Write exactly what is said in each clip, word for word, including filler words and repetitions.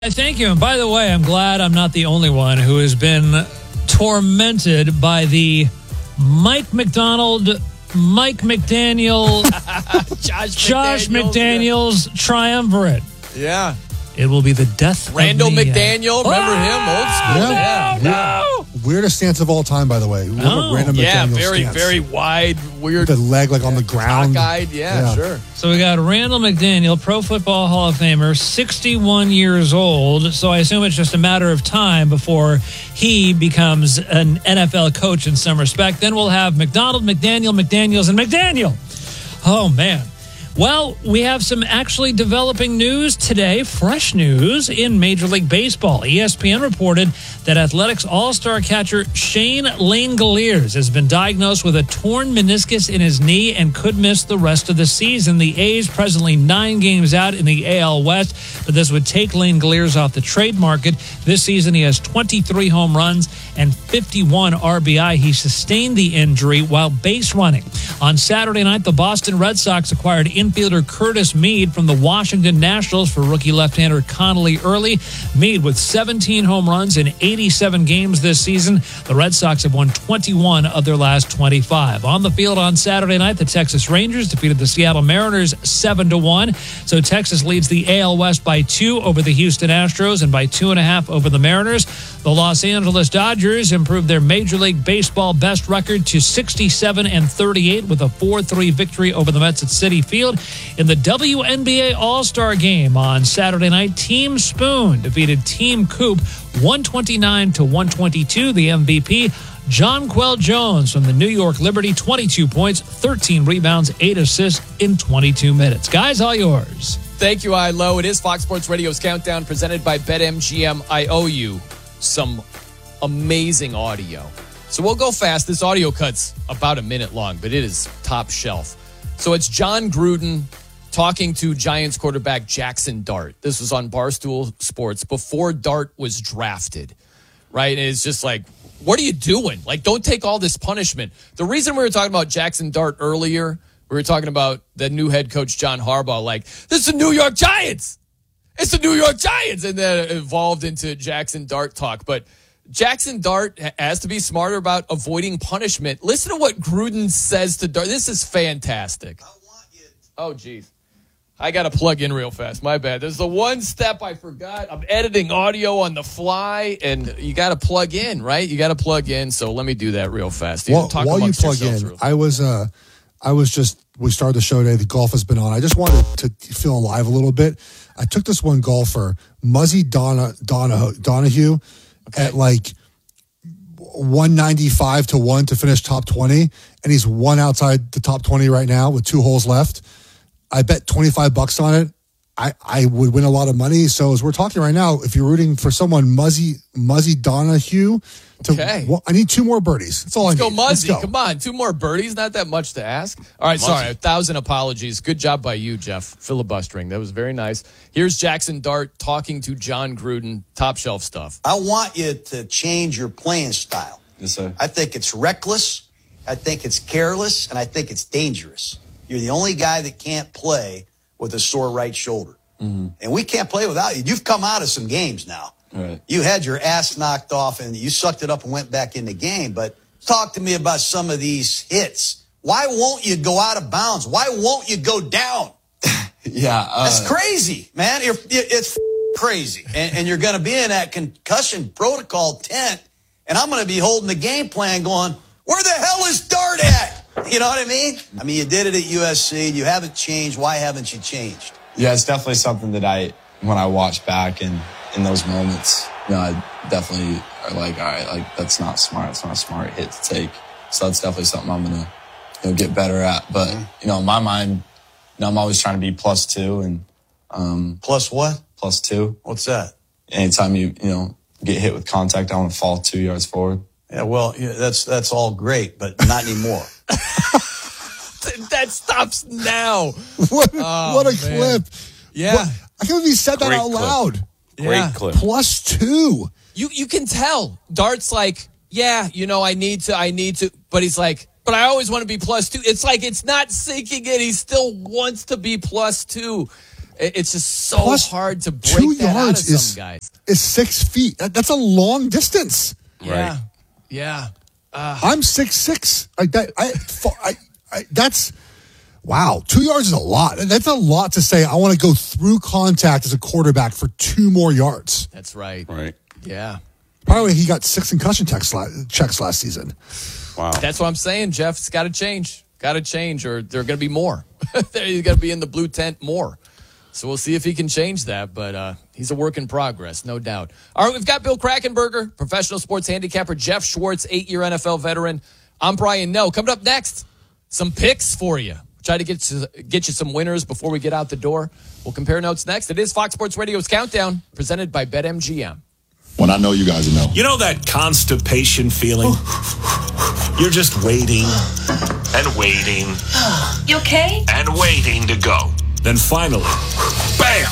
Thank you. And by the way, I'm glad I'm not the only one who has been tormented by the Mike McDonald, Mike McDaniel, Josh, Josh McDaniels, McDaniels triumvirate. Yeah. It will be the death Randall of the, McDaniel. Uh, Remember oh, him? Old school. Yeah. Yeah. No. Weirdest stance of all time, by the way. Oh. Randall Yeah, McDaniel very, stance. very wide, weird. The leg like on the ground. Cockeyed. Yeah, Yeah. sure. So we got Randall McDaniel, Pro Football Hall of Famer, sixty-one years old. So I assume it's just a matter of time before he becomes an N F L coach in some respect. Then we'll have McDonald, McDaniel, McDaniels, and McDaniel. Oh, man. Well, we have some actually developing news today, fresh news in Major League Baseball. E S P N reported that Athletics All-Star catcher Shane Langeliers has been diagnosed with a torn meniscus in his knee and could miss the rest of the season. The A's presently nine games out in the A L West, but this would take Langeliers off the trade market. This season he has twenty-three home runs and fifty-one R B I. He sustained the injury while base running. On Saturday night, the Boston Red Sox acquired infielder Curtis Mead from the Washington Nationals for rookie left-hander Connolly Early. Mead with seventeen home runs in eighty-seven games this season. The Red Sox have won twenty-one of their last twenty-five. On the field on Saturday night, the Texas Rangers defeated the Seattle Mariners seven to one. So Texas leads the A L West by two over the Houston Astros and by two and a half over the Mariners. The Los Angeles Dodgers improved their Major League Baseball best record to sixty-seven and thirty-eight with a four three victory over the Mets at Citi Field. In the W N B A All-Star Game on Saturday night, Team Spoon defeated Team Coop one twenty-nine to one twenty-two. The M V P, Jonquel Jones from the New York Liberty, twenty-two points, thirteen rebounds, eight assists in twenty-two minutes. Guys, all yours. Thank you, I Lo. It is Fox Sports Radio's Countdown presented by BetMGM. I owe you some amazing audio. So we'll go fast. This audio cut's about a minute long, but it is top shelf. So it's John Gruden talking to Giants quarterback Jackson Dart. This was on Barstool Sports before Dart was drafted, right? And it's just like, what are you doing? Like, don't take all this punishment. The reason we were talking about Jackson Dart earlier, we were talking about the new head coach John Harbaugh, like, this is the New York Giants. It's the New York Giants. And then it evolved into Jackson Dart talk. But Jackson Dart has to be smarter about avoiding punishment. Listen to what Gruden says to Dart. This is fantastic. I want you. Oh, geez. I got to plug in real fast. My bad. There's the one step I forgot. I'm editing audio on the fly, and you got to plug in, right? You got to plug in. So let me do that real fast. You Well, talk while you plug in, real I was, uh, I was just, we started the show today. The golf has been on. I just wanted to feel alive a little bit. I took this one golfer, Muzzy Donna, Donna, Donahue, okay, at like one ninety-five to one to finish top twenty, and he's one outside the top twenty right now with two holes left. I bet twenty-five bucks on it. I, I would win a lot of money. So as we're talking right now, if you're rooting for someone, Muzzy Muzzy Donahue, to, okay, well, I need two more birdies. That's all Let's I need. go, Muzzy. Let's go. Come on, two more birdies. Not that much to ask. All right, Muzzy. Sorry, a thousand apologies. Good job by you, Jeff, filibustering. That was very nice. Here's Jackson Dart talking to John Gruden. Top shelf stuff. I want you to change your playing style. Yes, sir. I think it's reckless. I think it's careless, and I think it's dangerous. You're the only guy that can't play with a sore right shoulder. Mm-hmm. And we can't play without you. You've come out of some games now. Right. You had your ass knocked off, and you sucked it up and went back in the game. But talk to me about some of these hits. Why won't you go out of bounds? Why won't you go down? yeah. Uh, That's crazy, man. You're, it's crazy. And, and you're going to be in that concussion protocol tent, and I'm going to be holding the game plan going, where the hell is Dart at? You know what I mean? I mean, you did it at U S C. You haven't changed. Why haven't you changed? Yeah, it's definitely something that I, when I watch back and in those moments, you know, I definitely are like, all right, like that's not smart. It's not a smart hit to take. So that's definitely something I'm going to, you know, get better at. But, mm-hmm. you know, in my mind, you know, I'm always trying to be plus two and, um, plus what? Plus two. What's that? Anytime you, you know, get hit with contact, I want to fall two yards forward. Yeah, well, yeah, that's, that's all great, but not anymore. That stops now. What, oh, what a man. clip. Yeah. What, I can't believe he said Great that out clip. loud. Great yeah. clip. Plus two. You you can tell. Dart's like, yeah, you know, I need to, I need to, but he's like, but I always want to be plus two. It's like, it's not sinking in. He still wants to be plus two. It's just so Plus, hard to break two that yards out of some is, guys. is six feet. That, that's a long distance. Yeah, yeah. Uh, I'm six six. Like that. I, I, I. That's wow. Two yards is a lot. That's a lot to say. I want to go through contact as a quarterback for two more yards. That's right. Right. Yeah. Probably he got six concussion checks last, checks last season. Wow. That's what I'm saying, Jeff. It's got to change. Got to change, or there are going to be more. He's going to be in the blue tent more. So we'll see if he can change that, but uh, he's a work in progress, no doubt. All right, we've got Bill Krackomberger, professional sports handicapper, Jeff Schwartz, eight-year N F L veteran. I'm Brian Noe. Coming up next, some picks for you. Try to get to, get you some winners before we get out the door. We'll compare notes next. It is Fox Sports Radio's Countdown, presented by BetMGM. When I know you guys know. You know that constipation feeling? You're just waiting and waiting. You okay? And waiting to go. Then finally, bam!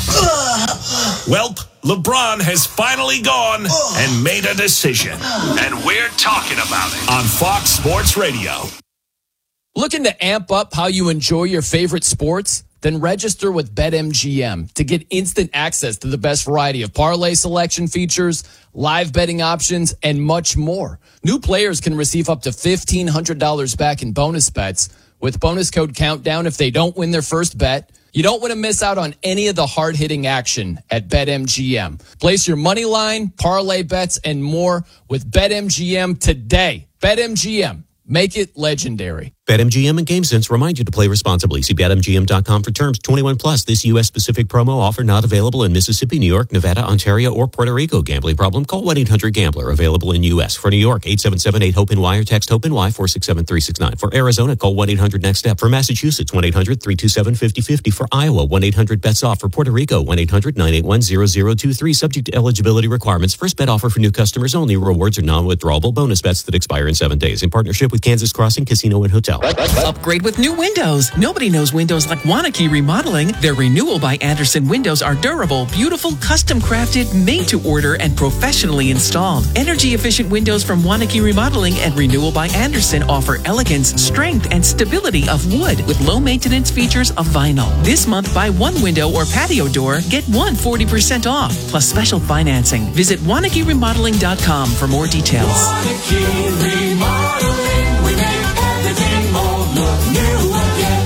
Welp, LeBron has finally gone and made a decision. And we're talking about it on Fox Sports Radio. Looking to amp up how you enjoy your favorite sports? Then register with BetMGM to get instant access to the best variety of parlay selection features, live betting options, and much more. New players can receive up to fifteen hundred dollars back in bonus bets with bonus code COUNTDOWN if they don't win their first bet. You don't want to miss out on any of the hard-hitting action at BetMGM. Place your money line, parlay bets, and more with BetMGM today. BetMGM. Make it legendary. BetMGM and GameSense remind you to play responsibly. See Bet M G M dot com for terms. twenty-one plus. This U S-specific promo offer not available in Mississippi, New York, Nevada, Ontario, or Puerto Rico. Gambling problem? Call one eight hundred gambler. Available in U S. For New York, eight seven seven eight hope N Y or text HOPE-NY four six seven three six nine. For Arizona, call one eight hundred next step. For Massachusetts, one eight hundred three two seven five zero five zero. For Iowa, one eight hundred bets off. For Puerto Rico, one eight hundred nine eight one zero zero two three. Subject to eligibility requirements. First bet offer for new customers only. Rewards are non-withdrawable bonus bets that expire in seven days. In partnership with Kansas Crossing Casino and Hotel. Upgrade with new windows. Nobody knows windows like Wanakee Remodeling. Their Renewal by Andersen windows are durable, beautiful, custom crafted, made to order, and professionally installed. Energy efficient windows from Wanakee Remodeling and Renewal by Andersen offer elegance, strength, and stability of wood with low maintenance features of vinyl. This month, buy one window or patio door, get one forty percent off, plus special financing. Visit Wanakee Remodeling dot com for more details. Wanakee Remodeling, we make everything more look new again.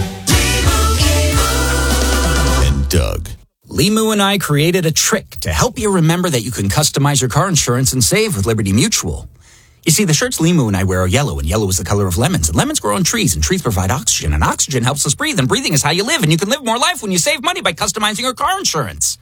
And Doug. Limu and I created a trick to help you remember that you can customize your car insurance and save with Liberty Mutual. You see, the shirts Limu and I wear are yellow, and yellow is the color of lemons, and lemons grow on trees, and trees provide oxygen, and oxygen helps us breathe, and breathing is how you live, and you can live more life when you save money by customizing your car insurance.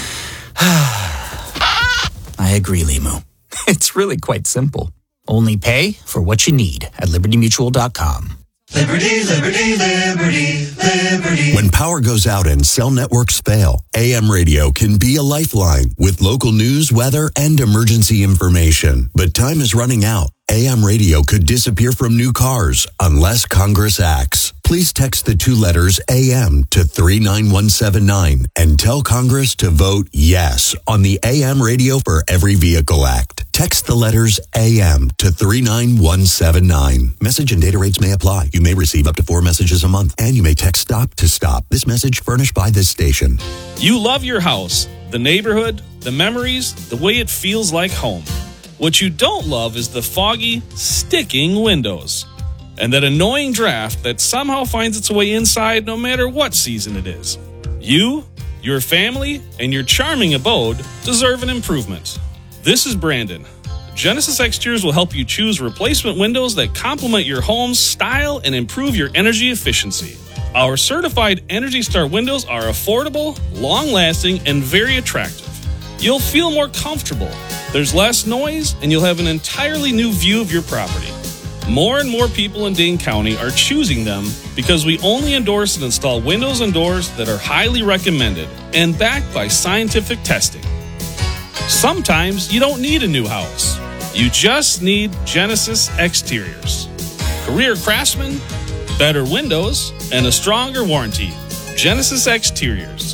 I agree, Limu. It's really quite simple. Only pay for what you need at Liberty Mutual dot com. Liberty, liberty, liberty, liberty. When power goes out and cell networks fail, A M radio can be a lifeline with local news, weather, and emergency information. But time is running out. A M radio could disappear from new cars unless Congress acts. Please text the two letters A M to three nine one seven nine and tell Congress to vote yes on the A M Radio for Every Vehicle Act. Text the letters A M to three nine one seven nine. Message and data rates may apply. You may receive up to four messages a month, and you may text STOP to STOP. This message furnished by this station. You love your house, the neighborhood, the memories, the way it feels like home. What you don't love is the foggy, sticking windows and that annoying draft that somehow finds its way inside no matter what season it is. You, your family, and your charming abode deserve an improvement. This is Brandon. Genesis Exteriors will help you choose replacement windows that complement your home's style and improve your energy efficiency. Our certified Energy Star windows are affordable, long-lasting, and very attractive. You'll feel more comfortable. There's less noise, and you'll have an entirely new view of your property. More and more people in Dane County are choosing them because we only endorse and install windows and doors that are highly recommended and backed by scientific testing. Sometimes you don't need a new house. You just need Genesis Exteriors. Career craftsmen, better windows, and a stronger warranty. Genesis Exteriors.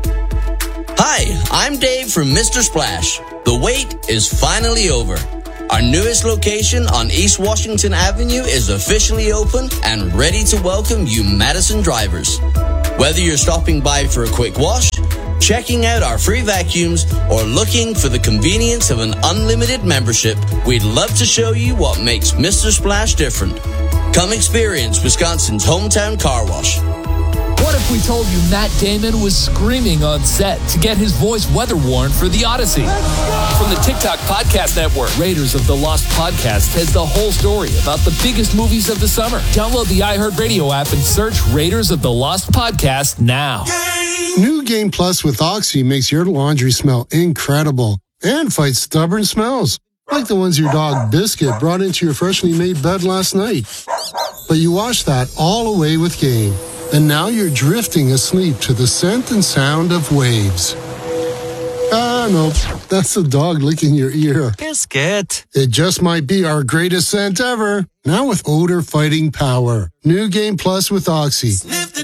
Hi, I'm Dave from Mister Splash. The wait is finally over. Our newest location on East Washington Avenue is officially open and ready to welcome you Madison drivers. Whether you're stopping by for a quick wash, checking out our free vacuums, or looking for the convenience of an unlimited membership, we'd love to show you what makes Mister Splash different. Come experience Wisconsin's hometown car wash. What if we told you Matt Damon was screaming on set to get his voice weather worn for the Odyssey? From the TikTok Podcast Network, Raiders of the Lost Podcast has the whole story about the biggest movies of the summer. Download the iHeartRadio app and search Raiders of the Lost Podcast now. New Game Plus with Oxy makes your laundry smell incredible and fights stubborn smells, like the ones your dog Biscuit brought into your freshly made bed last night. But you wash that all away with Game. And now you're drifting asleep to the scent and sound of waves. Ah, no, that's the dog licking your ear. Biscuit. It just might be our greatest scent ever. Now with odor-fighting power. New Game Plus with Oxy.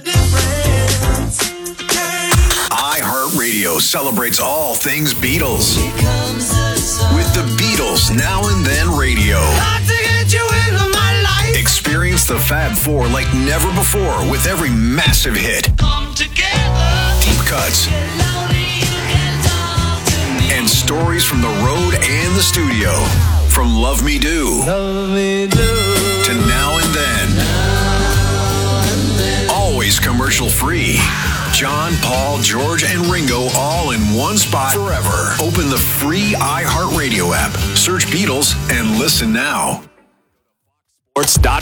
iHeartRadio celebrates all things Beatles. With the Beatles Now and Then Radio. Experience the Fab Four like never before with every massive hit. Come together. Deep cuts. And stories from the road and the studio. From Love Me Do. Love Me Do. To Now and Then. Now and then. Always commercial free. John, Paul, George, and Ringo all in one spot forever. Open the free iHeartRadio app. Search Beatles and listen now. Sports dot